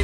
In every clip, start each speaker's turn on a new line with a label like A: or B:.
A: Yay!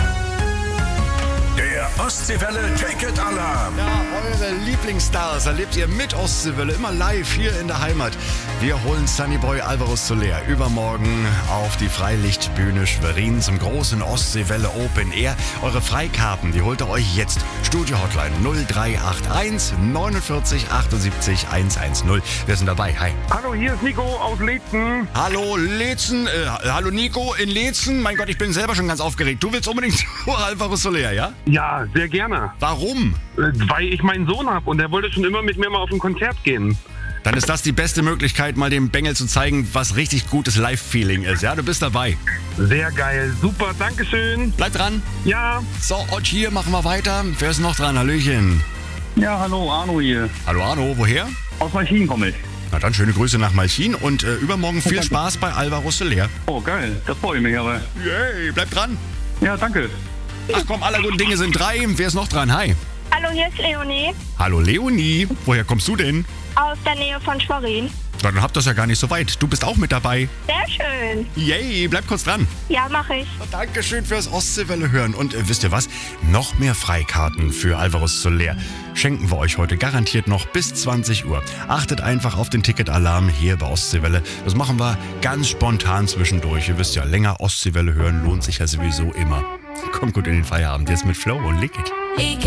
B: Der Ostseewelle Ticket-Alarm.
A: Ja, eure Lieblingsstars erlebt ihr mit Ostseewelle immer live hier in der Heimat. Wir holen Sunnyboy Alvaro Soler übermorgen auf die Freilichtbühne Schwerin zum großen Ostseewelle Open Air. Eure Freikarten, die holt ihr euch jetzt. Studio Hotline 0381 49 78 110. Wir sind dabei. Hi.
C: Hallo, hier ist Nico aus Leetzen.
A: Hallo Leetzen, hallo Nico in Leetzen. Mein Gott, ich bin selber schon ganz aufgeregt. Du willst unbedingt zu Alvaro Soler, ja?
C: Ja, sehr gerne.
A: Warum?
C: Weil ich meinen Sohn habe und der wollte schon immer mit mir mal auf ein Konzert gehen.
A: Dann ist das die beste Möglichkeit, mal dem Bengel zu zeigen, was richtig gutes Live-Feeling ist. Ja, du bist dabei.
C: Sehr geil, super, dankeschön.
A: Bleib dran.
C: Ja.
A: So, und hier machen wir weiter. Wer ist noch dran? Hallöchen.
D: Ja, hallo, Arno hier.
A: Hallo Arno, woher?
D: Aus Malchin komme ich.
A: Na dann, schöne Grüße nach Malchin und übermorgen viel Spaß bei Alvaro Soler.
D: Oh, geil, das freut mich aber.
A: Yay, bleib dran.
D: Ja, danke.
A: Ach komm, aller guten Dinge sind drei. Wer ist noch dran? Hi.
E: Hallo, hier ist Leonie
A: Hallo Leonie. Woher kommst du denn?
E: aus der Nähe von Schwerin.
A: Na, dann habt ihr das ja gar nicht so weit. Du bist auch mit dabei.
E: Sehr schön.
A: Yay, bleib kurz dran.
E: Ja, mache ich.
A: Dankeschön fürs Ostseewelle hören. Und wisst ihr was? Noch mehr Freikarten für Alvaro Soler schenken wir euch heute garantiert noch bis 20 Uhr. Achtet einfach auf den Ticketalarm hier bei Ostseewelle. Das machen wir ganz spontan zwischendurch. Ihr wisst ja, länger Ostseewelle hören lohnt sich ja sowieso immer. Kommt gut in den Feierabend. Jetzt mit Flo und Lick It.